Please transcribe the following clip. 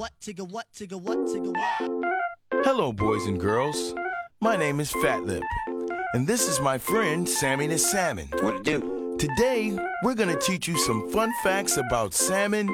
Hello, boys and girls. My name is Fat Lip, and this is my friend Sammy the Salmon. What it do? Today, we're gonna teach you some fun facts about salmon